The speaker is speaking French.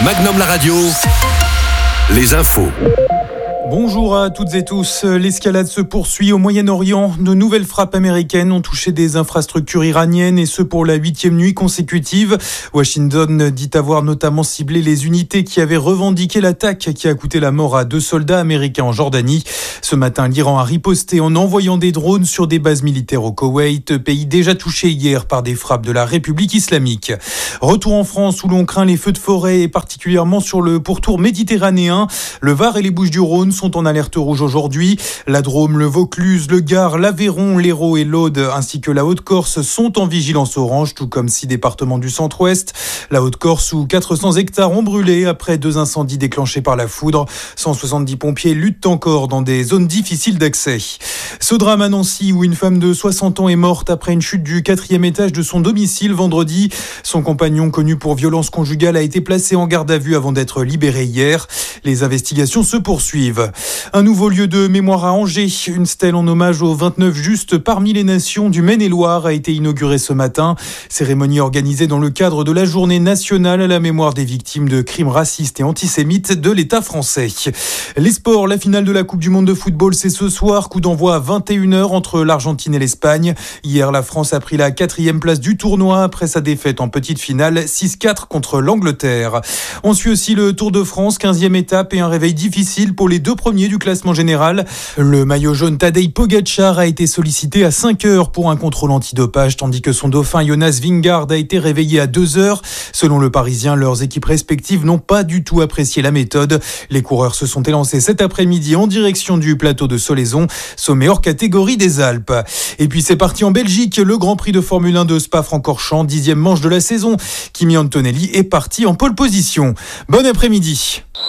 Magnum la radio, les infos. Bonjour à toutes et tous. L'escalade se poursuit au Moyen-Orient. De nouvelles frappes américaines ont touché des infrastructures iraniennes et ce pour la 8e nuit consécutive. Washington dit avoir notamment ciblé les unités qui avaient revendiqué l'attaque qui a coûté la mort à 2 soldats américains en Jordanie. Ce matin, l'Iran a riposté en envoyant des drones sur des bases militaires au Koweït, pays déjà touché hier par des frappes de la République islamique. Retour en France où l'on craint les feux de forêt et particulièrement sur le pourtour méditerranéen. Le Var et les Bouches-du-Rhône sont en alerte rouge aujourd'hui. La Drôme, le Vaucluse, le Gard, l'Aveyron, l'Hérault et l'Aude ainsi que la Haute-Corse sont en vigilance orange, tout comme 6 départements du centre-ouest. La Haute-Corse où 400 hectares ont brûlé après 2 incendies déclenchés par la foudre. 170 pompiers luttent encore dans des zones difficiles d'accès. Ce drame à Nancy où une femme de 60 ans est morte après une chute du 4e étage de son domicile vendredi. Son compagnon connu pour violence conjugale a été placé en garde à vue avant d'être libéré hier. Les investigations se poursuivent. Un nouveau lieu de mémoire à Angers. Une stèle en hommage aux 29 justes parmi les nations du Maine-et-Loire a été inaugurée ce matin. Cérémonie organisée dans le cadre de la journée nationale à la mémoire des victimes de crimes racistes et antisémites de l'État français. Les sports, la finale de la Coupe du Monde de football, c'est ce soir. Coup d'envoi à 21h entre l'Argentine et l'Espagne. Hier, la France a pris la 4e place du tournoi après sa défaite en petite finale 6-4 contre l'Angleterre. On suit aussi le Tour de France, 15e étape et un réveil difficile pour les 2 premiers du classement général. Le maillot jaune Tadej Pogačar a été sollicité à 5 heures pour un contrôle antidopage, tandis que son dauphin Jonas Vingegaard a été réveillé à 2 heures. Selon le Parisien, leurs équipes respectives n'ont pas du tout apprécié la méthode. Les coureurs se sont élancés cet après-midi en direction du plateau de Solaizon, sommet hors catégorie des Alpes. Et puis c'est parti en Belgique, le Grand Prix de Formule 1 de Spa-Francorchamps, 10e manche de la saison. Kimi Antonelli est parti en pole position. Bon après-midi.